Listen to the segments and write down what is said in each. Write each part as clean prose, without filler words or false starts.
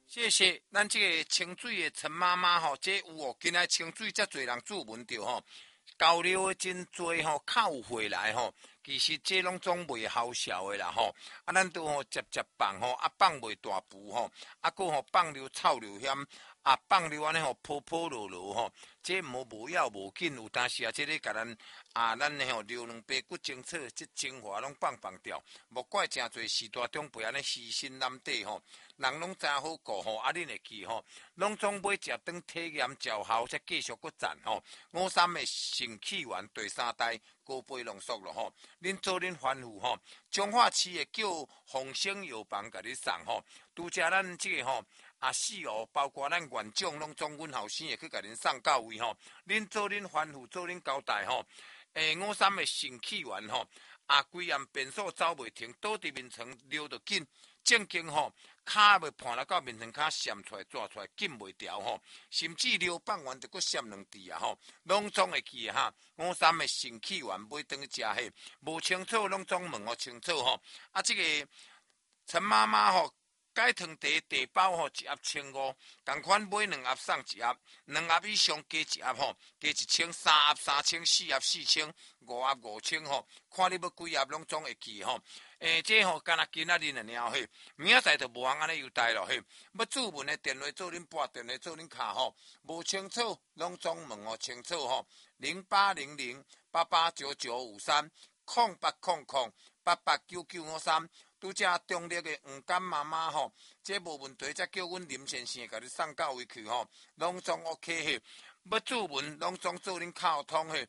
谢谢，咱这个清水的陈妈妈吼，这有哦，今仔清水遮侪人注文着吼，交流的真多吼，较有回来吼。其实这拢总袂好笑的啦吼，啊，咱都吼接放吼，啊放袂大浮吼，啊个吼放流臭流险，啊放流安尼吼坡坡落落吼，这无要无紧，有当时啊，这咧甲咱咱的吼流两杯骨精粹，这精华拢放掉，莫怪诚侪时代长辈安尼牺牲难底吼，人拢真好过吼，啊恁会记吼，拢总买食顿体验照效，才继续搁赞吼。53的盛起源第3代。高飞浓缩咯吼，恁做恁欢呼吼，彰化市会叫丰盛药房甲你送吼，拄则咱即个吼四哦，包括咱院长拢总阮后生会去甲恁送到位吼，恁做恁欢呼，做恁交代吼，53的盛起源吼，规暗变数走袂停，倒伫面床溜得紧，正经吼。骹要盘到面床骹闪出来抓出来紧袂调吼，甚至溜放完就搁闪两滴啊吼，拢总会记哈。53的盛起源买顿去食迄，无清楚拢总问我清楚吼。这个陈妈妈吼，解糖茶包吼一盒1500，同款买2盒送1盒，2盒以上加1盒吼，加1000，3盒3000，4盒4000，5盒5000吼，看你要几盒拢总会记吼。这吼干那今仔日尔嘿，明仔载就无通安尼优待咯嘿。要注文的电话做恁拨，电话做恁卡吼，无清楚拢总问我清楚吼。0800889953，0800889953。拄则中立的黄干妈妈吼，这无问题，则叫阮林先生甲你送到位去吼，拢总 OK 嘿。要注文拢总做恁卡通嘿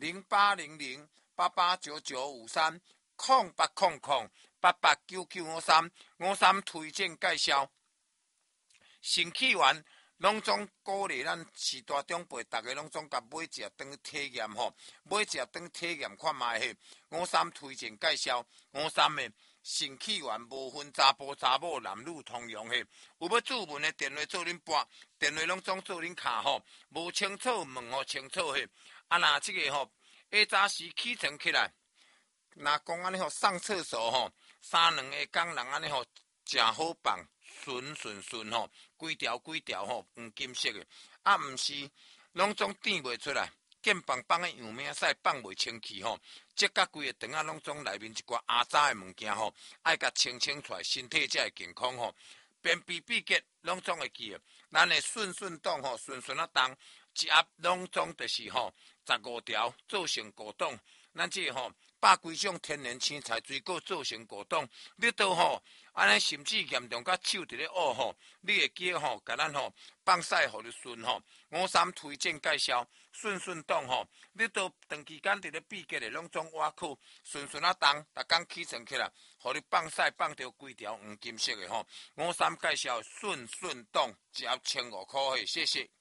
，0800889953，0800889953推荐介绍。盛起源拢总鼓励咱时代长辈，逐个拢总甲买一顿体验吼，买一顿体验看卖嘿。53推荐介绍，53的盛起源无分查甫查某，男女通用嘿。有要注文的电话做恁拨，电话拢总做恁卡吼，无清楚问我清楚嘿。若即个吼，下早时起床起来，若讲安尼吼上厕所吼，3、2个工人安尼吼，真好放。顺吼，规条吼，黄金色的，毋是，拢总点袂出来，健棒棒的样名使放袂清气吼，即甲规个肠仔拢总内面一寡阿渣的物件吼，爱甲清出来，身体才会健康吼。便秘闭结拢总会记的，咱的顺动吼，顺啊动，一盒拢总就是吼15条做成果冻，咱即个吼。百几种天然青菜水果做成果冻，你都吼安尼甚至严重甲手伫咧乌吼，你会记吼，甲咱吼放屎互你顺吼。53推荐介绍顺冻吼，你都长期间伫咧闭结的拢总挖苦顺啊动，逐工起床起来，互你放屎放着规条黄金色的吼。53介绍顺冻，一盒1500块，谢谢。